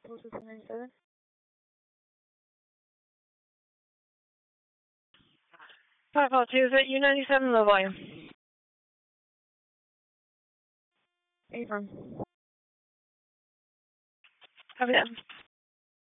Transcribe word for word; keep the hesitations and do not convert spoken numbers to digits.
Post is ninety-seven. five oh two, is it U ninety-seven, low volume? Affirm. Copy that.